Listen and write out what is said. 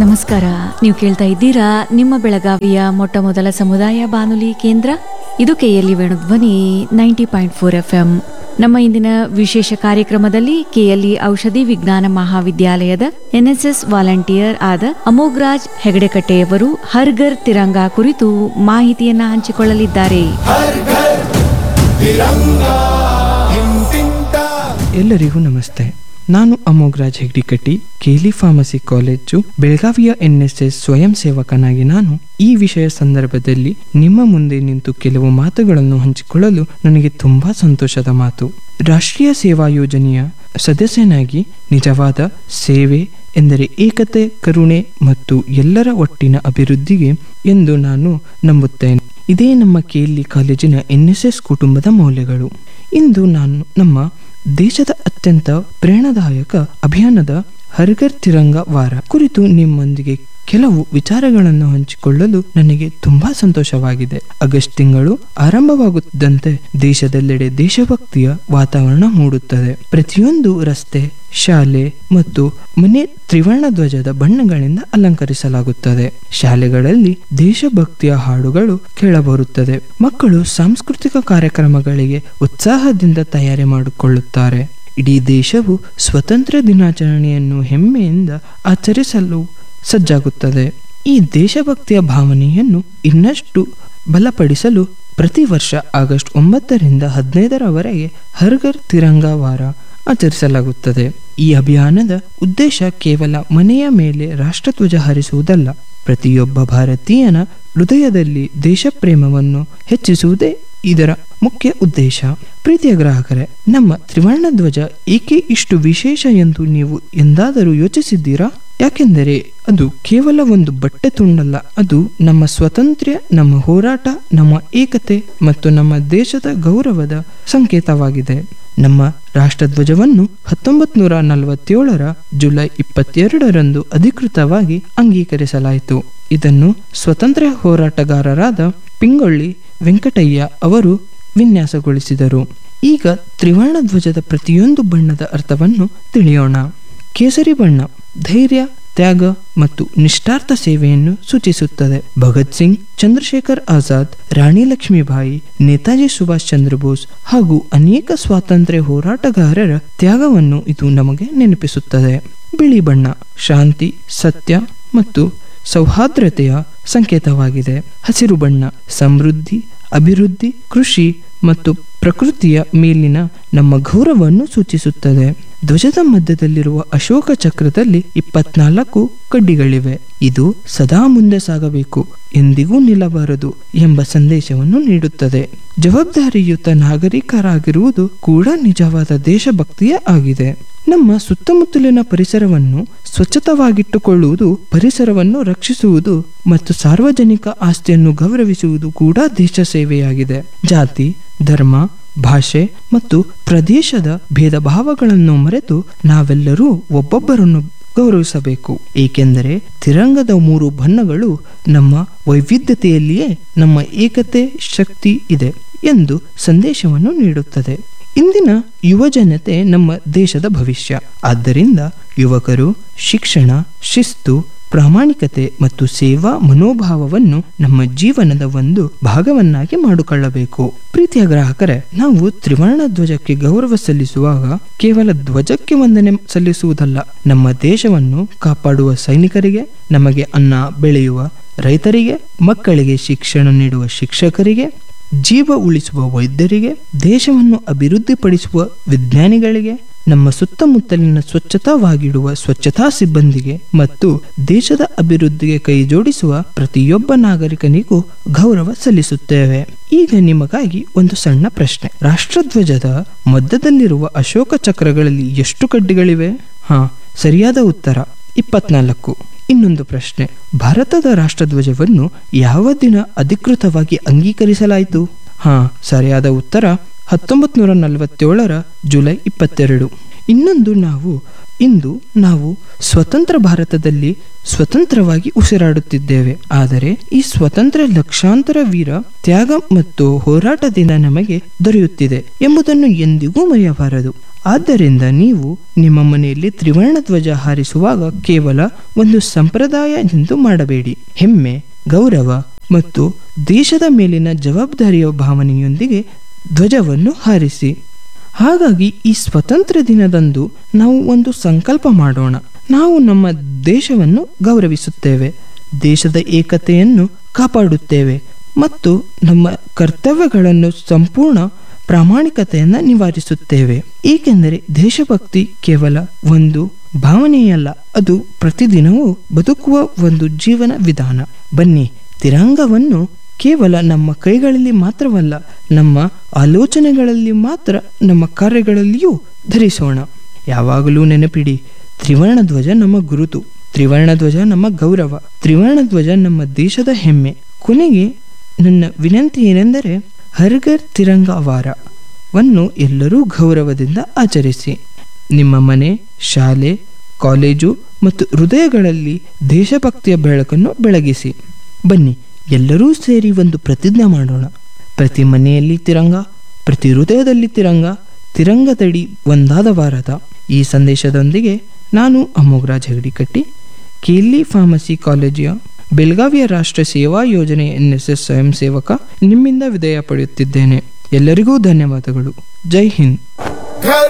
ನಮಸ್ಕಾರ. ನೀವು ಕೇಳ್ತಾ ಇದ್ದೀರಾ ನಿಮ್ಮ ಬೆಳಗಾವಿಯ ಮೊಟ್ಟ ಮೊದಲ ಸಮುದಾಯ ಬಾನುಲಿ ಕೇಂದ್ರ. ಇದು ಕೆಎಲ್ಇ ವೇಣುಧ್ವನಿ 90.4 FM. ನಮ್ಮ ಇಂದಿನ ವಿಶೇಷ ಕಾರ್ಯಕ್ರಮದಲ್ಲಿ ಕೆಎಲ್ಇ ಔಷಧಿ ವಿಜ್ಞಾನ ಮಹಾವಿದ್ಯಾಲಯದ ಎನ್ಎಸ್ಎಸ್ ವಾಲಂಟಿಯರ್ ಆದ ಅಮೋಘರಾಜ್ ಹೆಗಡೆಕಟ್ಟೆಯವರು ಹರ್ ಘರ್ ತಿರಂಗಾ ಕುರಿತು ಮಾಹಿತಿಯನ್ನ ಹಂಚಿಕೊಳ್ಳಲಿದ್ದಾರೆ. ಎಲ್ಲರಿಗೂ ನಮಸ್ತೆ. ನಾನು ಅಮೋಘರಾಜ್ ಹೆಗಡೆಕಟ್ಟಿ, ಕೆಎಲ್ಇ ಫಾರ್ಮಸಿ ಕಾಲೇಜು ಬೆಳಗಾವಿಯ ಎನ್ಎಸ್ಎಸ್ ಸ್ವಯಂ ಸೇವಕನಾಗಿ ನಾನು ಈ ವಿಷಯ ಸಂದರ್ಭದಲ್ಲಿ ನಿಮ್ಮ ಮುಂದೆ ನಿಂತು ಕೆಲವು ಮಾತುಗಳನ್ನು ಹಂಚಿಕೊಳ್ಳಲು ನನಗೆ ತುಂಬಾ ಸಂತೋಷದ ಮಾತು. ರಾಷ್ಟ್ರೀಯ ಸೇವಾ ಯೋಜನೆಯ ಸದಸ್ಯನಾಗಿ ನಿಜವಾದ ಸೇವೆ ಎಂದರೆ ಏಕತೆ, ಕರುಣೆ ಮತ್ತು ಎಲ್ಲರ ಒಟ್ಟಿನ ಅಭಿವೃದ್ಧಿಗೆ ಎಂದು ನಾನು ನಂಬುತ್ತೇನೆ. ಇದೇ ನಮ್ಮ ಕೆಎಲ್ಇ ಕಾಲೇಜಿನ ಎನ್ಎಸ್ಎಸ್ ಕುಟುಂಬದ ಮೌಲ್ಯಗಳು. ಇಂದು ನಾನು ನಮ್ಮ ದೇಶದ ಅತ್ಯಂತ ಪ್ರೇರಣಾದಾಯಕ ಅಭಿಯಾನದ ಹರ್ ಘರ್ ತಿರಂಗಾ ವಾರ ಕುರಿತು ನಿಮ್ಮೊಂದಿಗೆ ಕೆಲವು ವಿಚಾರಗಳನ್ನು ಹಂಚಿಕೊಳ್ಳಲು ನನಗೆ ತುಂಬಾ ಸಂತೋಷವಾಗಿದೆ. ಆಗಸ್ಟ್ ತಿಂಗಳು ಆರಂಭವಾಗುತ್ತಿದ್ದಂತೆ ದೇಶದೆಲ್ಲೆಡೆ ದೇಶಭಕ್ತಿಯ ವಾತಾವರಣ ಮೂಡುತ್ತದೆ. ಪ್ರತಿಯೊಂದು ರಸ್ತೆ, ಶಾಲೆ ಮತ್ತು ಮನೆ ತ್ರಿವರ್ಣ ಧ್ವಜದ ಬಣ್ಣಗಳಿಂದ ಅಲಂಕರಿಸಲಾಗುತ್ತದೆ. ಶಾಲೆಗಳಲ್ಲಿ ದೇಶಭಕ್ತಿಯ ಹಾಡುಗಳು ಕೇಳಬರುತ್ತದೆ. ಮಕ್ಕಳು ಸಾಂಸ್ಕೃತಿಕ ಕಾರ್ಯಕ್ರಮಗಳಿಗೆ ಉತ್ಸಾಹದಿಂದ ತಯಾರಿ ಮಾಡಿಕೊಳ್ಳುತ್ತಾರೆ. ಇಡೀ ದೇಶವು ಸ್ವಾತಂತ್ರ್ಯ ದಿನಾಚರಣೆಯನ್ನು ಹೆಮ್ಮೆಯಿಂದ ಆಚರಿಸಲು ಸಜ್ಜಾಗುತ್ತದೆ. ಈ ದೇಶಭಕ್ತಿಯ ಭಾವನೆಯನ್ನು ಇನ್ನಷ್ಟು ಬಲಪಡಿಸಲು ಪ್ರತಿ ವರ್ಷ ಆಗಸ್ಟ್ 9ರಿಂದ 15ರವರೆಗೆ ಹರ್ ಘರ್ ತಿರಂಗಾ ವಾರ ಆಚರಿಸಲಾಗುತ್ತದೆ. ಈ ಅಭಿಯಾನದ ಉದ್ದೇಶ ಕೇವಲ ಮನೆಯ ಮೇಲೆ ರಾಷ್ಟ್ರಧ್ವಜ ಹಾರಿಸುವುದಲ್ಲ, ಪ್ರತಿಯೊಬ್ಬ ಭಾರತೀಯನ ಹೃದಯದಲ್ಲಿ ದೇಶ ಪ್ರೇಮವನ್ನು ಹೆಚ್ಚಿಸುವುದೇ ಇದರ ಮುಖ್ಯ ಉದ್ದೇಶ. ಪ್ರೀತಿಯ ಗ್ರಾಹಕರೇ, ನಮ್ಮ ತ್ರಿವರ್ಣ ಧ್ವಜ ಏಕೆ ಇಷ್ಟು ವಿಶೇಷ ಎಂದು ನೀವು ಎಂದಾದರೂ ಯೋಚಿಸಿದ್ದೀರಾ? ಯಾಕೆಂದರೆ ಅದು ಕೇವಲ ಒಂದು ಬಟ್ಟೆ ತುಂಡಲ್ಲ. ಅದು ನಮ್ಮ ಸ್ವಾತಂತ್ರ್ಯ, ನಮ್ಮ ಹೋರಾಟ, ನಮ್ಮ ಏಕತೆ ಮತ್ತು ನಮ್ಮ ದೇಶದ ಗೌರವದ ಸಂಕೇತವಾಗಿದೆ. ನಮ್ಮ ರಾಷ್ಟ್ರಧ್ವಜವನ್ನು 1947ರ ಜುಲೈ 22ರಂದು ಅಧಿಕೃತವಾಗಿ ಅಂಗೀಕರಿಸಲಾಯಿತು. ಇದನ್ನು ಸ್ವತಂತ್ರ ಹೋರಾಟಗಾರರಾದ ಪಿಂಗೊಳ್ಳಿ ವೆಂಕಟಯ್ಯ ಅವರು ವಿನ್ಯಾಸಗೊಳಿಸಿದರು. ಈಗ ತ್ರಿವರ್ಣ ಧ್ವಜದ ಪ್ರತಿಯೊಂದು ಬಣ್ಣದ ಅರ್ಥವನ್ನು ತಿಳಿಯೋಣ. ಕೇಸರಿ ಬಣ್ಣ ಧೈರ್ಯ, ತ್ಯಾಗ ಮತ್ತು ನಿಷ್ಠಾರ್ಥ ಸೇವೆಯನ್ನು ಸೂಚಿಸುತ್ತದೆ. ಭಗತ್ ಸಿಂಗ್, ಚಂದ್ರಶೇಖರ್ ಆಜಾದ್, ರಾಣಿ ಲಕ್ಷ್ಮೀಬಾಯಿ, ನೇತಾಜಿ ಸುಭಾಷ್ ಚಂದ್ರ ಬೋಸ್ ಹಾಗೂ ಅನೇಕ ಸ್ವಾತಂತ್ರ್ಯ ಹೋರಾಟಗಾರರ ತ್ಯಾಗವನ್ನು ಇದು ನಮಗೆ ನೆನಪಿಸುತ್ತದೆ. ಬಿಳಿ ಬಣ್ಣ ಶಾಂತಿ, ಸತ್ಯ ಮತ್ತು ಸೌಹಾರ್ದತೆಯ ಸಂಕೇತವಾಗಿದೆ. ಹಸಿರು ಬಣ್ಣ ಸಮೃದ್ಧಿ, ಅಭಿವೃದ್ಧಿ, ಕೃಷಿ ಮತ್ತು ಪ್ರಕೃತಿಯ ಮೇಲಿನ ನಮ್ಮ ಗೌರವವನ್ನು ಸೂಚಿಸುತ್ತದೆ. ಧ್ವಜದ ಮಧ್ಯದಲ್ಲಿರುವ ಅಶೋಕ ಚಕ್ರದಲ್ಲಿ 24 ಕಡ್ಡಿಗಳಿವೆ. ಇದು ಸದಾ ಮುಂದೆ ಸಾಗಬೇಕು, ಎಂದಿಗೂ ನಿಲ್ಲಬಾರದು ಎಂಬ ಸಂದೇಶವನ್ನು ನೀಡುತ್ತದೆ. ಜವಾಬ್ದಾರಿಯುತ ನಾಗರಿಕರಾಗಿರುವುದು ಕೂಡ ನಿಜವಾದ ದೇಶಭಕ್ತಿಯೇ ಆಗಿದೆ. ನಮ್ಮ ಸುತ್ತಮುತ್ತಲಿನ ಪರಿಸರವನ್ನು ಸ್ವಚ್ಛತವಾಗಿಟ್ಟುಕೊಳ್ಳುವುದು, ಪರಿಸರವನ್ನು ರಕ್ಷಿಸುವುದು ಮತ್ತು ಸಾರ್ವಜನಿಕ ಆಸ್ತಿಯನ್ನು ಗೌರವಿಸುವುದು ಕೂಡ ದೇಶ ಸೇವೆಯಾಗಿದೆ. ಜಾತಿ, ಧರ್ಮ, ಭಾಷೆ ಮತ್ತು ಪ್ರದೇಶದ ಭೇದ ಭಾವಗಳನ್ನು ಮರೆತು ನಾವೆಲ್ಲರೂ ಒಬ್ಬೊಬ್ಬರನ್ನು ಗೌರವಿಸಬೇಕು. ಏಕೆಂದರೆ ತಿರಂಗದ 3 ಬಣ್ಣಗಳು ನಮ್ಮ ವೈವಿಧ್ಯತೆಯಲ್ಲಿಯೇ ನಮ್ಮ ಏಕತೆ ಶಕ್ತಿ ಇದೆ ಎಂದು ಸಂದೇಶವನ್ನು ನೀಡುತ್ತದೆ. ಇಂದಿನ ಯುವ ಜನತೆ ನಮ್ಮ ದೇಶದ ಭವಿಷ್ಯ. ಆದ್ದರಿಂದ ಯುವಕರು ಶಿಕ್ಷಣ, ಶಿಸ್ತು, ಪ್ರಾಮಾಣಿಕತೆ ಮತ್ತು ಸೇವಾ ಮನೋಭಾವವನ್ನು ನಮ್ಮ ಜೀವನದ ಒಂದು ಭಾಗವನ್ನಾಗಿ ಮಾಡಿಕೊಳ್ಳಬೇಕು. ಪ್ರೀತಿಯ ಗ್ರಾಹಕರೇ, ನಾವು ತ್ರಿವರ್ಣ ಧ್ವಜಕ್ಕೆ ಗೌರವ ಸಲ್ಲಿಸುವಾಗ ಕೇವಲ ಧ್ವಜಕ್ಕೆ ವಂದನೆ ಸಲ್ಲಿಸುವುದಲ್ಲ, ನಮ್ಮ ದೇಶವನ್ನು ಕಾಪಾಡುವ ಸೈನಿಕರಿಗೆ, ನಮಗೆ ಅನ್ನ ಬೆಳೆಯುವ ರೈತರಿಗೆ, ಮಕ್ಕಳಿಗೆ ಶಿಕ್ಷಣ ನೀಡುವ ಶಿಕ್ಷಕರಿಗೆ, ಜೀವ ಉಳಿಸುವ ವೈದ್ಯರಿಗೆ, ದೇಶವನ್ನು ಅಭಿವೃದ್ಧಿಪಡಿಸುವ ವಿಜ್ಞಾನಿಗಳಿಗೆ, ನಮ್ಮ ಸುತ್ತಮುತ್ತಲಿನ ಸ್ವಚ್ಛತಾವಾಗಿಡುವ ಸ್ವಚ್ಛತಾ ಸಿಬ್ಬಂದಿಗೆ ಮತ್ತು ದೇಶದ ಅಭಿವೃದ್ಧಿಗೆ ಕೈ ಜೋಡಿಸುವ ಪ್ರತಿಯೊಬ್ಬ ನಾಗರಿಕನಿಗೂ ಗೌರವ ಸಲ್ಲಿಸುತ್ತೇವೆ. ಈಗ ನಿಮಗಾಗಿ ಒಂದು ಸಣ್ಣ ಪ್ರಶ್ನೆ. ರಾಷ್ಟ್ರಧ್ವಜದ ಮಧ್ಯದಲ್ಲಿರುವ ಅಶೋಕ ಚಕ್ರಗಳಲ್ಲಿ ಎಷ್ಟು ಕಡ್ಡಿಗಳಿವೆ? ಸರಿಯಾದ ಉತ್ತರ 24. ಇನ್ನೊಂದು ಪ್ರಶ್ನೆ, ಭಾರತದ ರಾಷ್ಟ್ರಧ್ವಜವನ್ನು ಯಾವ ದಿನ ಅಧಿಕೃತವಾಗಿ ಅಂಗೀಕರಿಸಲಾಯಿತು? ಸರಿಯಾದ ಉತ್ತರ 1947ರ ಜುಲೈ 22. ಇನ್ನೊಂದು, ಇಂದು ನಾವು ಸ್ವತಂತ್ರ ಭಾರತದಲ್ಲಿ ಸ್ವತಂತ್ರವಾಗಿ ಉಸಿರಾಡುತ್ತಿದ್ದೇವೆ. ಆದರೆ ಈ ಸ್ವತಂತ್ರ ಲಕ್ಷಾಂತರ ವೀರ ತ್ಯಾಗ ಮತ್ತು ಹೋರಾಟದಿಂದ ನಮಗೆ ದೊರೆಯುತ್ತಿದೆ ಎಂಬುದನ್ನು ಎಂದಿಗೂ ಮರೆಯಬಾರದು. ಆದ್ದರಿಂದ ನೀವು ನಿಮ್ಮ ಮನೆಯಲ್ಲಿ ತ್ರಿವರ್ಣ ಧ್ವಜ ಹಾರಿಸುವಾಗ ಕೇವಲ ಒಂದು ಸಂಪ್ರದಾಯ ಎಂದು ಮಾಡಬೇಡಿ. ಹೆಮ್ಮೆ, ಗೌರವ ಮತ್ತು ದೇಶದ ಮೇಲಿನ ಜವಾಬ್ದಾರಿಯ ಭಾವನೆಯೊಂದಿಗೆ ಧ್ವಜವನ್ನು ಹಾರಿಸಿ. ಹಾಗಾಗಿ ಈ ಸ್ವಾತಂತ್ರ್ಯ ದಿನದಂದು ನಾವು ಒಂದು ಸಂಕಲ್ಪ ಮಾಡೋಣ. ನಾವು ನಮ್ಮ ದೇಶವನ್ನು ಗೌರವಿಸುತ್ತೇವೆ, ದೇಶದ ಏಕತೆಯನ್ನು ಕಾಪಾಡುತ್ತೇವೆ ಮತ್ತು ನಮ್ಮ ಕರ್ತವ್ಯಗಳನ್ನು ಸಂಪೂರ್ಣ ಪ್ರಾಮಾಣಿಕತೆಯನ್ನು ನಿವಾರಿಸುತ್ತೇವೆ. ಏಕೆಂದರೆ ದೇಶಭಕ್ತಿ ಕೇವಲ ಒಂದು ಭಾವನೆಯಲ್ಲ, ಅದು ಪ್ರತಿದಿನವೂ ಬದುಕುವ ಒಂದು ಜೀವನ ವಿಧಾನ. ಬನ್ನಿ, ತಿರಂಗವನ್ನು ಕೇವಲ ನಮ್ಮ ಕೈಗಳಲ್ಲಿ ಮಾತ್ರವಲ್ಲ, ನಮ್ಮ ಆಲೋಚನೆಗಳಲ್ಲಿ ಮಾತ್ರ, ನಮ್ಮ ಕಾರ್ಯಗಳಲ್ಲಿಯೂ ಧರಿಸೋಣ. ಯಾವಾಗಲೂ ನೆನಪಿಡಿ, ತ್ರಿವರ್ಣ ಧ್ವಜ ನಮ್ಮ ಗುರುತು, ತ್ರಿವರ್ಣ ಧ್ವಜ ನಮ್ಮ ಗೌರವ, ತ್ರಿವರ್ಣ ಧ್ವಜ ನಮ್ಮ ದೇಶದ ಹೆಮ್ಮೆ. ಕೊನೆಗೆ ನನ್ನ ವಿನಂತಿ ಏನೆಂದರೆ, ಹರ್ ಘರ್ ತಿರಂಗ ವಾರವನ್ನು ಎಲ್ಲರೂ ಗೌರವದಿಂದ ಆಚರಿಸಿ. ನಿಮ್ಮ ಮನೆ, ಶಾಲೆ, ಕಾಲೇಜು ಮತ್ತು ಹೃದಯಗಳಲ್ಲಿ ದೇಶಭಕ್ತಿಯ ಬೆಳಕನ್ನು ಬೆಳಗಿಸಿ. ಬನ್ನಿ, ಎಲ್ಲರೂ ಸೇರಿ ಒಂದು ಪ್ರತಿಜ್ಞೆ ಮಾಡೋಣ. ಪ್ರತಿ ಮನೆಯಲ್ಲಿ ತಿರಂಗ, ಪ್ರತಿ ಹೃದಯದಲ್ಲಿ ತಿರಂಗ, ತಿರಂಗದಡಿ ಒಂದಾದ ಭಾರತ. ಈ ಸಂದೇಶದೊಂದಿಗೆ ನಾನು ಅಮೋಘರಾಜ್ ಹೆಗಡಿಕಟ್ಟಿ, ಕೆಎಲ್ಇ ಫಾರ್ಮಸಿ ಕಾಲೇಜಿಯ ಬೆಳಗಾವಿಯ ರಾಷ್ಟ್ರ ಸೇವಾ ಯೋಜನೆ NSS ಸ್ವಯಂ ಸೇವಕ, ನಿಮ್ಮಿಂದ ವಿದಾಯ ಪಡೆಯುತ್ತಿದ್ದೇನೆ. ಎಲ್ಲರಿಗೂ ಧನ್ಯವಾದಗಳು. ಜೈ ಹಿಂದ್.